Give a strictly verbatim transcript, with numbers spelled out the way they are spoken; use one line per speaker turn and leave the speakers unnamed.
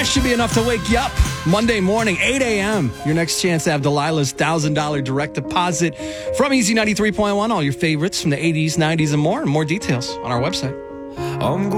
should be enough to wake you up. Monday morning, eight a.m. Your next chance to have Delilah's one thousand dollars direct deposit from Easy ninety-three point one. All your favorites from the eighties, nineties, and more. And more details on our website.
I'm